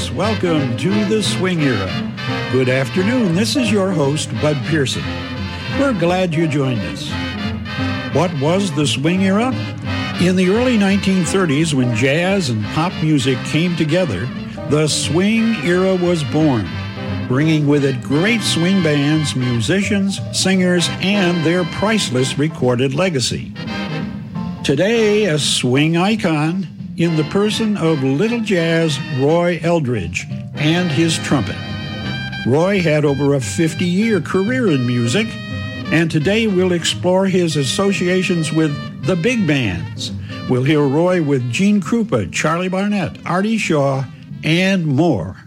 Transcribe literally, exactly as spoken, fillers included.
folks. Welcome to the Swing Era. Good afternoon. This is your host, Bud Pearson. We're glad you joined us. What was the Swing Era? In the early nineteen thirties, when jazz and pop music came together, the Swing Era was born, bringing with it great swing bands, musicians, singers, and their priceless recorded legacy. Today, a swing icon in the person of Little Jazz Roy Eldridge and his trumpet. Roy had over a fifty-year career in music, and today we'll explore his associations with the big bands. We'll hear Roy with Gene Krupa, Charlie Barnet, Artie Shaw, and more.